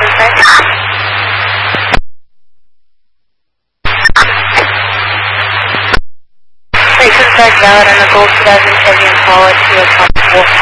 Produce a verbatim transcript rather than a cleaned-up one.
Valid on the Gold two thousand Chevy Impala to a